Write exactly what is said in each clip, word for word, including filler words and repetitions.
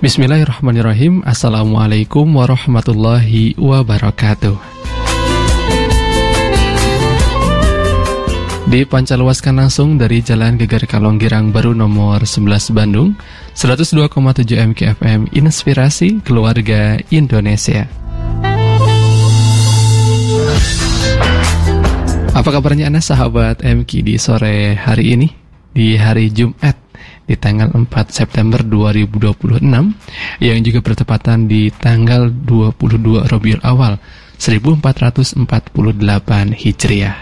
Bismillahirrahmanirrahim. Assalamualaikum warahmatullahi wabarakatuh. Dipancarluaskan langsung dari Jalan Geger Kalong Girang Baru nomor sebelas Bandung, seratus dua koma tujuh M K F M, Inspirasi Keluarga Indonesia. Apa kabarnya Anda sahabat M K di sore hari ini, di hari Jumat, di tanggal empat September dua ribu dua puluh enam, yang juga bertepatan di tanggal dua puluh dua Rabiul Awal seribu empat ratus empat puluh delapan Hijriah.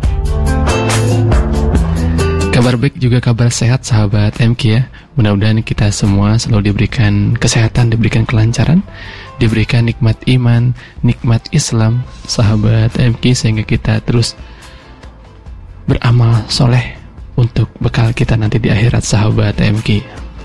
Kabar baik juga kabar sehat sahabat M K ya. Mudah-mudahan kita semua selalu diberikan kesehatan, diberikan kelancaran, diberikan nikmat iman, nikmat Islam sahabat M K, sehingga kita terus beramal soleh untuk bekal kita nanti di akhirat sahabat M K.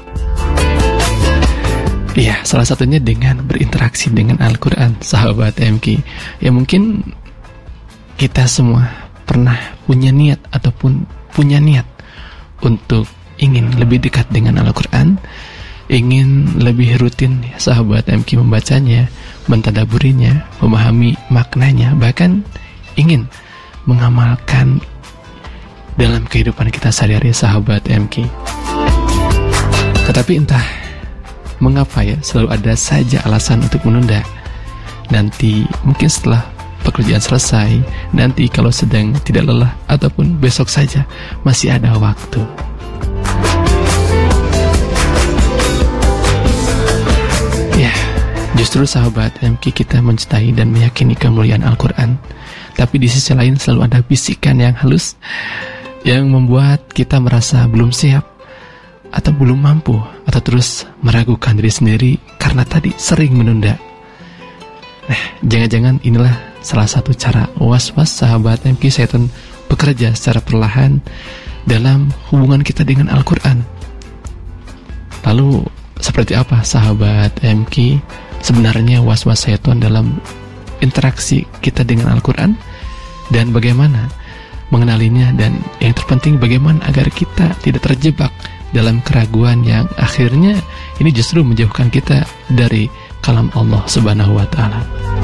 Iya, salah satunya dengan berinteraksi dengan Al-Quran sahabat M K. Ya mungkin kita semua pernah punya niat ataupun punya niat untuk ingin lebih dekat dengan Al-Quran, ingin lebih rutin ya, sahabat M K membacanya, mentadaburinya, memahami maknanya, bahkan ingin mengamalkan dalam kehidupan kita sehari-hari sahabat M K. Tetapi entah mengapa ya, selalu ada saja alasan untuk menunda. Nanti mungkin setelah pekerjaan selesai, nanti kalau sedang tidak lelah, ataupun besok saja, masih ada waktu. Ya, justru sahabat M K, kita mencintai dan meyakini kemuliaan Al-Quran, tapi di sisi lain selalu ada bisikan yang halus yang membuat kita merasa belum siap atau belum mampu, atau terus meragukan diri sendiri karena tadi sering menunda. Nah, jangan-jangan inilah salah satu cara was-was sahabat M K, setan bekerja secara perlahan dalam hubungan kita dengan Al-Quran. Lalu seperti apa sahabat M K sebenarnya was-was setan dalam interaksi kita dengan Al-Quran, dan bagaimana mengenalinya, dan yang terpenting bagaimana agar kita tidak terjebak dalam keraguan yang akhirnya ini justru menjauhkan kita dari kalam Allah Subhanahu wa taala.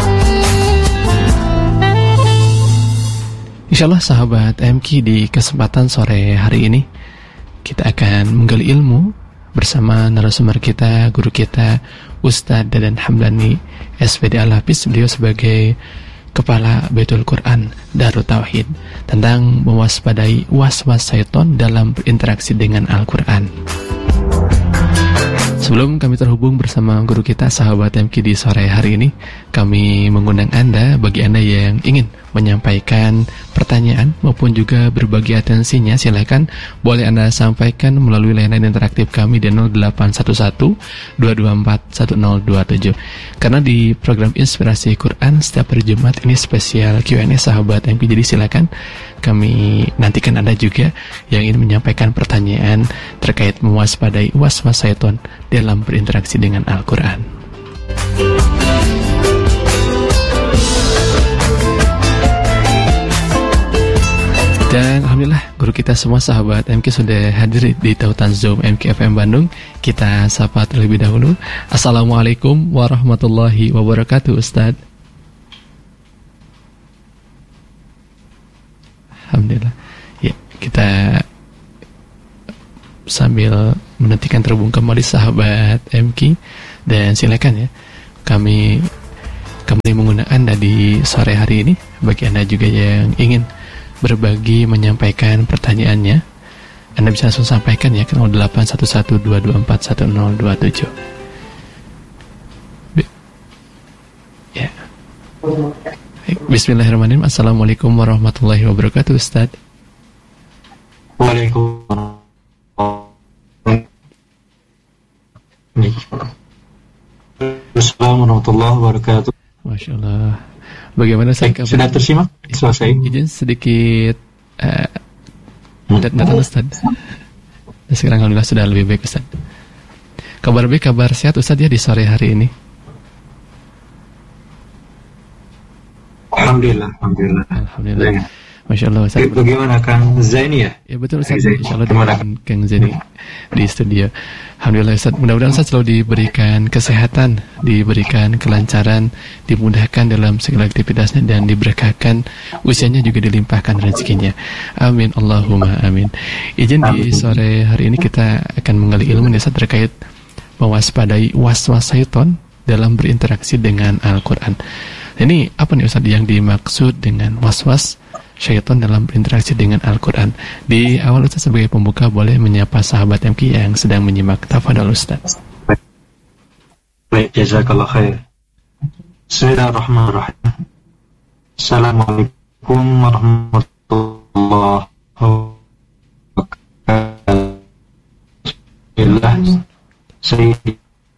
Insyaallah sahabat M K, di kesempatan sore hari ini kita akan menggali ilmu bersama narasumber kita, guru kita, Ustadz Dadan Hamdani S P D Al-Hafiz, beliau sebagai Kepala Baitul Quran Darut Tauhid, tentang mewaspadai was-was syaitan dalam berinteraksi dengan Al-Quran. Sebelum kami terhubung bersama guru kita sahabat M K di sore hari ini, kami mengundang Anda, bagi Anda yang ingin menyampaikan pertanyaan maupun juga berbagi atensinya, silakan boleh Anda sampaikan melalui layanan interaktif kami di nol delapan satu satu dua dua empat satu nol dua tujuh. Karena di program Inspirasi Quran setiap hari Jumat ini spesial Q and A sahabat M K, jadi silakan kami nantikan Anda juga yang ingin menyampaikan pertanyaan terkait mewaspadai was-was syaitan dalam berinteraksi dengan Al-Quran. Dan alhamdulillah guru kita semua sahabat M K sudah hadir di tautan Zoom M K F M Bandung. Kita sapa terlebih dahulu. Assalamualaikum warahmatullahi wabarakatuh Ustadz. Alhamdulillah. Ya, kita sambil menantikan terhubung kembali sahabat M K, dan silakan ya kami kembali mengundang Anda di sore hari ini. Bagi Anda juga yang ingin berbagi, menyampaikan pertanyaannya, Anda bisa langsung sampaikan ya ke nol delapan satu satu dua dua empat satu nol dua tujuh. Ya. Bismillahirrahmanirrahim. Assalamualaikum warahmatullahi wabarakatuh Ustadz. Waalaikumsalam warahmatullahi wabarakatuh. Masya Allah. Bagaimana saya kabar? Sudah tersimak? Selesai. Izin sedikit uh, datang Ustaz. Sekarang alhamdulillah sudah lebih baik Ustaz. Kabar baik, kabar sehat Ustaz ya di sore hari ini. Alhamdulillah, alhamdulillah. Alhamdulillah. Masya Allah Ustaz. Bagaimana Kang Zaini ya? Ya betul Ustaz, insya Allah dengan Kang Zaini di studio. Alhamdulillah Ustaz, mudah-mudahan Ustaz selalu diberikan kesehatan, diberikan kelancaran, dimudahkan dalam segala aktivitasnya, dan diberkahkan usianya, juga dilimpahkan rezekinya. Amin, Allahumma amin. Izin di sore hari ini kita akan menggali ilmu Ustaz terkait mewaspadai was-was syaitan dalam berinteraksi dengan Al-Quran. Ini apa nih Ustaz yang dimaksud dengan was-was syaitan dalam berinteraksi dengan Al-Quran? Di awal Ustaz sebagai pembuka boleh menyapa sahabat M K yang sedang menyimak. Tafadhol Ustaz. Baik, jazakallah khair. Bismillahirrahmanirrahim. Assalamualaikum warahmatullahi wabarakatuh. Sayyidi